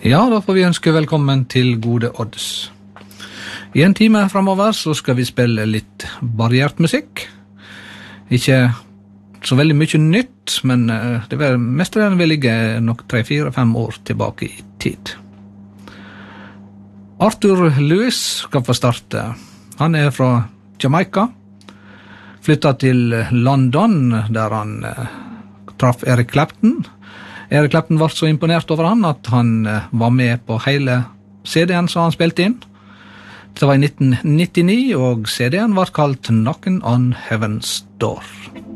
Ja, da får vi ønske velkommen til Gode Odds. I en time fremover så skal vi spille litt variert musikk. Ikke så veldig mye nytt, men det meste av den vil ligge nok 3, 4, 5 år tilbake i tid. Arthur Lewis skal få starte. Han fra Jamaica, flyttet til London, der han traff Eric Clapton. Eric Clapton var så imponert over han at han var med på hele CD-en som han spilte inn. Det var i 1999, og CD-en var kalt Knockin' on Heaven's Door.